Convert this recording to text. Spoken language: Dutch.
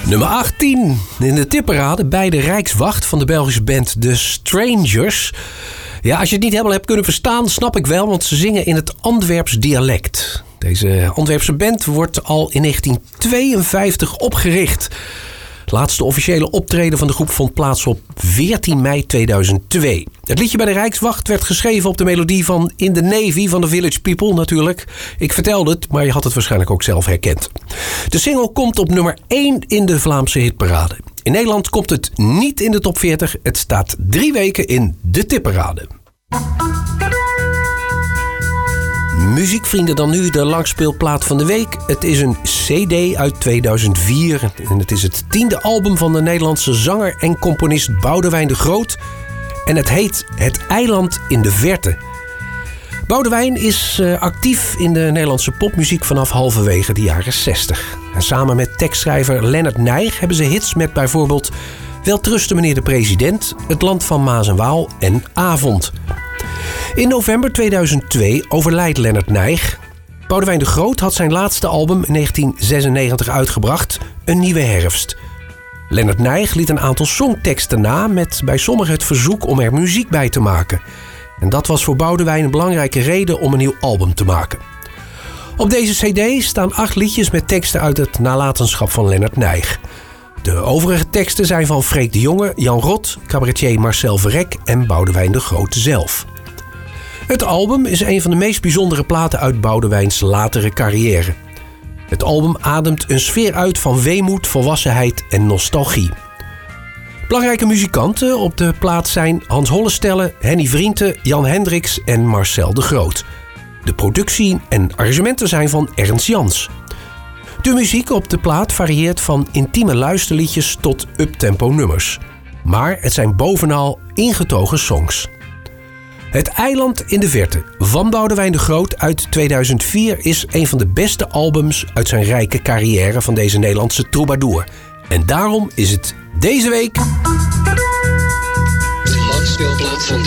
Nummer 18 in de tipparade bij de Rijkswacht van de Belgische band The Strangers. Ja, als je het niet helemaal hebt kunnen verstaan, snap ik wel, want ze zingen in het Antwerps dialect. Deze Antwerpse band wordt al in 1952 opgericht. Het laatste officiële optreden van de groep vond plaats op 14 mei 2002. Het liedje bij de Rijkswacht werd geschreven op de melodie van In the Navy van The Village People natuurlijk. Ik vertelde het, maar je had het waarschijnlijk ook zelf herkend. De single komt op nummer 1 in de Vlaamse hitparade. In Nederland komt het niet in de top 40. Het staat 3 weken in de tipparade. Muziekvrienden, dan nu de langspeelplaat van de week. Het is een CD uit 2004 en het is het 10e album van de Nederlandse zanger en componist Boudewijn de Groot. En het heet Het Eiland in de Verte. Boudewijn is actief in de Nederlandse popmuziek vanaf halverwege de jaren 60. En samen met tekstschrijver Lennart Nijg hebben ze hits met bijvoorbeeld Welterusten meneer de president, Het land van Maas en Waal en Avond. In november 2002 overlijdt Lennart Nijg. Boudewijn de Groot had zijn laatste album in 1996 uitgebracht, Een Nieuwe Herfst. Lennart Nijg liet een aantal songteksten na met bij sommigen het verzoek om er muziek bij te maken. En dat was voor Boudewijn een belangrijke reden om een nieuw album te maken. Op deze cd staan 8 liedjes met teksten uit het nalatenschap van Lennart Nijg. De overige teksten zijn van Freek de Jonge, Jan Rot, cabaretier Marcel Verrek en Boudewijn de Groot zelf. Het album is een van de meest bijzondere platen uit Boudewijns latere carrière. Het album ademt een sfeer uit van weemoed, volwassenheid en nostalgie. Belangrijke muzikanten op de plaat zijn Hans Hollestelle, Henny Vrienden, Jan Hendricks en Marcel de Groot. De productie en arrangementen zijn van Ernst Jans. De muziek op de plaat varieert van intieme luisterliedjes tot uptempo nummers. Maar het zijn bovenal ingetogen songs. Het Eiland in de Verte van Boudewijn de Groot uit 2004 is een van de beste albums uit zijn rijke carrière van deze Nederlandse troubadour. En daarom is het deze week de langspeelplaat van de